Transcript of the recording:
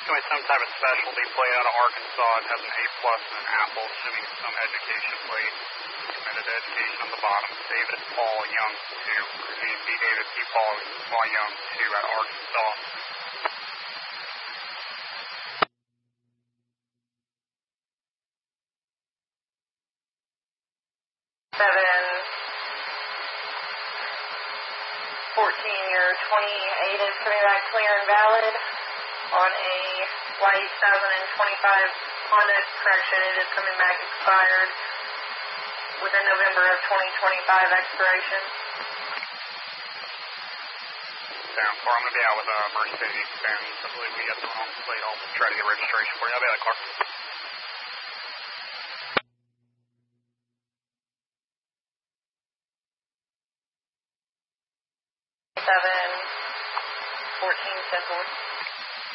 doing some type of specialty plate out of Arkansas. It has an A plus and an apple, assuming it's some education plate. Committed to education on the bottom. David Paul Young 2. B. David P. Paul Young 2 out of Arkansas. 14-year 28 is coming back clear and valid on a Y2025 Honda. Correction, it is coming back expired with a November of 2025 expiration. Down car, I'm going to be out with Mercedes-Benz. I believe we got the wrong plate. I'll try to get registration for you. I'll be out of the car. 14 10-4.